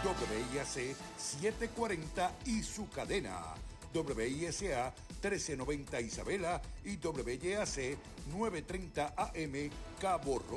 WIAC 740 y su cadena. WISA 1390 Isabela y WIAC 930 AM Cabo Rojo.